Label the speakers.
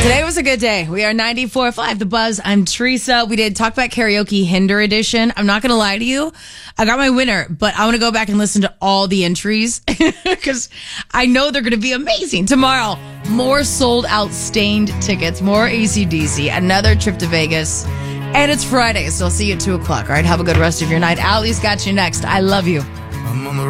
Speaker 1: Today was a good day. We are 94.5 The Buzz. I'm Teresa. We did Talk About Karaoke Hinder Edition. I'm not going to lie to you. I got my winner, but I want to go back and listen to all the entries because I know they're going to be amazing. Tomorrow, more sold out Stained tickets, more AC/DC, another trip to Vegas. And it's Friday, so I'll see you at 2 o'clock. All right, have a good rest of your night. Allie's got you next. I love you.
Speaker 2: I'm on the